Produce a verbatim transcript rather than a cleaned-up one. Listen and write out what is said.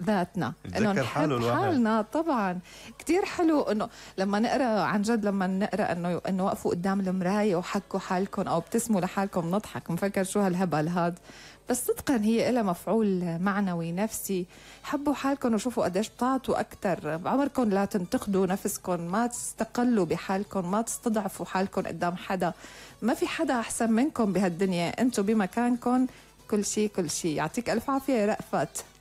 ذاتنا، انه نحب حالنا. طبعا كتير حلو انه لما نقرا عن جد، لما نقرا انه انه وقفوا قدام المرايه وحكوا حالكم او ابتسموا لحالكم، نضحك نفكر شو هالهبل هاد، بس صدقا هي لها مفعول معنوي نفسي. حبوا حالكم وشوفوا قديش بتعطوا اكثر. بعمركم لا تنتقدوا نفسكم، ما تستقلوا بحالكم، ما تستضعفوا حالكم قدام حدا. ما في حدا احسن منكم بهالدنيا، انتم بمكانكم كل شيء كل شيء. يعطيك الف عافيه يا رأفت.